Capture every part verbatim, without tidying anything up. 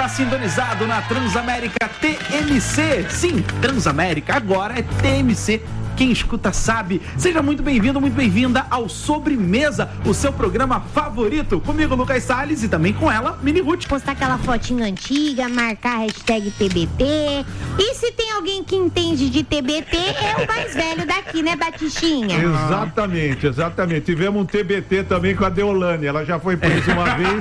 está sintonizado na Transamérica T M C. Sim, Transamérica, agora é T M C. Quem escuta sabe. Seja muito bem-vindo, muito bem-vinda ao Sobremesa, o seu programa favorito. Comigo, Lucas Salles, e também com ela, Mini Ruth. Postar aquela fotinha antiga, marcar a hashtag T B T. E se tem alguém que entende de T B T, é o mais velho daqui, né, Batistinha? Exatamente, exatamente. Tivemos um T B T também com a Deolane. Ela já foi presa uma vez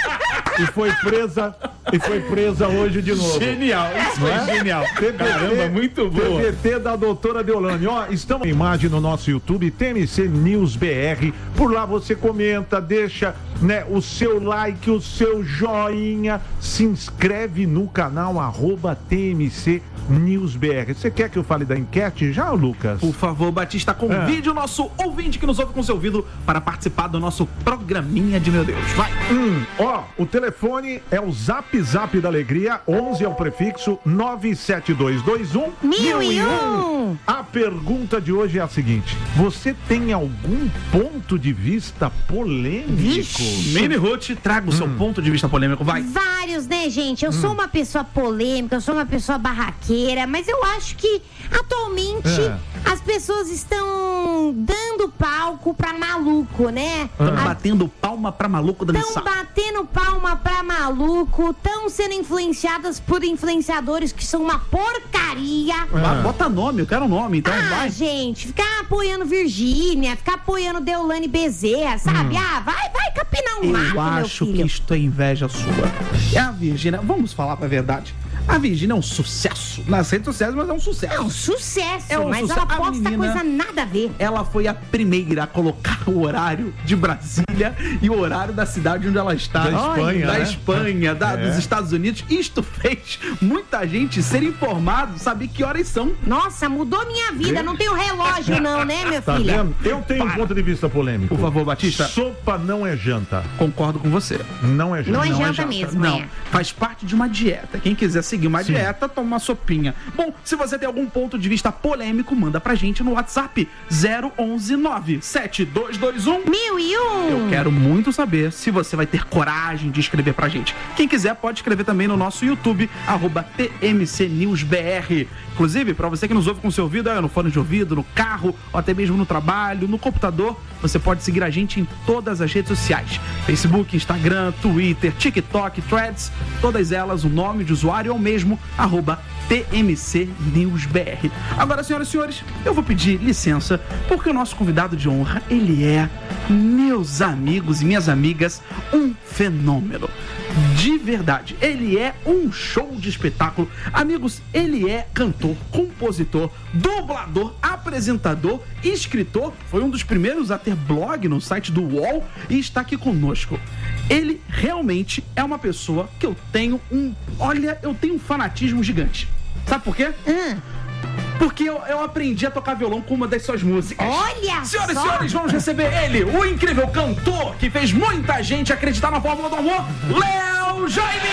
e foi presa e foi presa hoje de novo. Genial, isso foi é? genial. T B T, caramba, muito boa. T B T da doutora Deolane. Ó, estamos em imagem no nosso YouTube, T M C News B R. Por lá você comenta, deixa, né, o seu like, o seu joinha, se inscreve no canal arroba T M C News B R. Você quer que eu fale da enquete já, Lucas? Por favor, Batista, convide é. o nosso ouvinte que nos ouve com seu ouvido para participar do nosso programinha de meu Deus. Vai! Hum, ó, o telefone é o Zap Zap da Alegria, onze é o prefixo nove sete dois dois um mil e um. A pergunta de hoje é a seguinte: você tem algum ponto de vista polêmico? Vixe. Mini Ruth, traga o seu hum. ponto de vista polêmico, vai. Vários, né, gente? Eu hum. sou uma pessoa polêmica, eu sou uma pessoa barraqueira, mas eu acho que atualmente é. as pessoas estão dando palco pra maluco, né? Estão a... batendo palma pra maluco dançar. Estão batendo palma pra maluco, estão sendo influenciadas por influenciadores que são uma porcaria. É. Bota nome, eu quero um nome, então ah, vai. gente, ficar apoiando Virgínia, ficar apoiando Deolane Bezerra, sabe? Hum. Ah, vai, vai capinar um eu mato, Eu acho que isto é inveja sua. É a Virgínia, vamos falar pra verdade. A Virgínia é um sucesso nas redes sociais, mas é um sucesso. É um sucesso, é um mas sucesso. ela posta menina, coisa nada a ver. Ela foi a primeira a colocar o horário de Brasília e o horário da cidade onde ela está. Da Espanha, Da né? Espanha, da, é. dos Estados Unidos. Isto fez muita gente ser informado, saber que horas são. Nossa, mudou minha vida. Não tenho relógio não, né, minha tá filha? Vendo? Eu tenho Para. um ponto de vista polêmico. Por favor, Batista. Sopa não é janta. Concordo com você. Não é janta. Não é não janta, é janta mesmo, Não, é. faz parte de uma dieta. Quem quiser seguir uma Sim. dieta, toma uma sopinha. Bom, se você tem algum ponto de vista polêmico, manda pra gente no WhatsApp zero onze nove sete dois dois um mil e um. Eu quero muito saber se você vai ter coragem de escrever pra gente. Quem quiser pode escrever também no nosso YouTube, arroba T M C News B R. Inclusive, pra você que nos ouve com seu ouvido, no fone de ouvido, no carro, ou até mesmo no trabalho, no computador, você pode seguir a gente em todas as redes sociais. Facebook, Instagram, Twitter, TikTok, Threads, todas elas, o nome de usuário é o mesmo, arroba T M C News B R. Agora, senhoras e senhores, eu vou pedir licença, porque o nosso convidado de honra, ele é, meus amigos e minhas amigas, um fenômeno. De verdade, ele é um show de espetáculo. Amigos, ele é cantor, compositor, dublador, apresentador, escritor. Foi um dos primeiros a ter blog no site do U O L e está aqui conosco. Ele realmente é uma pessoa que eu tenho um... Olha, eu tenho um fanatismo gigante. Sabe por quê? Hum. Porque eu, eu aprendi a tocar violão com uma das suas músicas. Olha Senhoras só. e senhores, vamos receber ele, o incrível cantor que fez muita gente acreditar na fórmula do amor, Léo Jaime!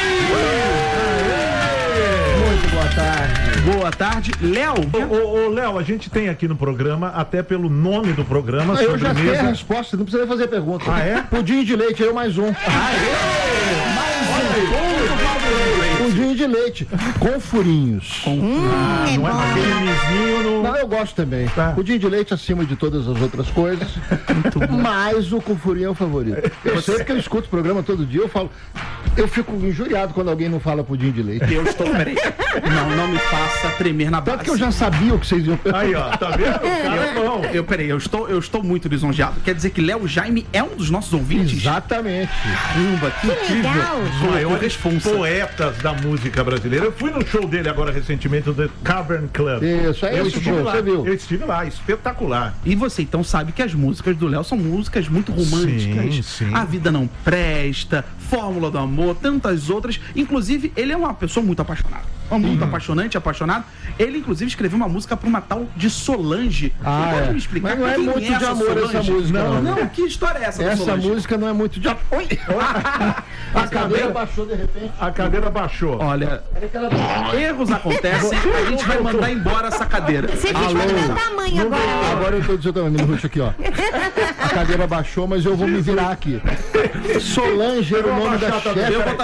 Muito boa tarde. Boa tarde, Léo. Ô, ô, Léo, a gente tem aqui no programa, até pelo nome do programa, ah, eu já sei a mesa... resposta, não precisa fazer pergunta. Ah, é? Pudim de leite, eu mais um. Aê! Mais um! Pudim de leite, com furinhos. Com... Hum, ah, é não bom. é aquele lisinho no... Não, eu gosto também. Tá. Pudim de leite acima de todas as outras coisas. Mas o com furinho é o favorito. Eu sei que eu escuto o programa todo dia, eu falo... Eu fico injuriado quando alguém não fala pudim de leite. Eu estou... Peraí. Não, não me faça tremer na base. Tanto que eu já sabia o que vocês iam perguntar. Aí, ó, tá vendo? Cara, eu, eu, peraí, eu estou, eu estou muito lisonjeado. Quer dizer que Léo Jaime é um dos nossos ouvintes? Exatamente. Caramba, que, Que incrível. legal. Os maiores poetas da música brasileira. Eu fui no show dele agora recentemente, do The Cavern Club. Isso, é eu esse estive show, lá, você viu? Eu estive lá, espetacular. E você então sabe que as músicas do Léo são músicas muito românticas. Sim, sim. A Vida Não Presta, Fórmula do Amor, tantas outras. Inclusive, ele é uma pessoa muito apaixonada. Muito hum. apaixonante, apaixonado. Ele, inclusive, escreveu uma música para uma tal de Solange. Ah, Você pode é. me explicar? Mas não é quem muito é de amor Solange? essa música. Não, não, não. Que história é essa da Essa Solange? música não é muito de... Oi! A cadeira baixou de repente. A cadeira baixou. Olha, erros acontecem, a gente vai mandar embora essa cadeira. Você fica do meu tamanho agora. Léo. Agora eu tô do seu tamanho, Mini Ruth, aqui, ó. A cadeira baixou, mas eu vou me virar aqui. Solange era o nome da chefe.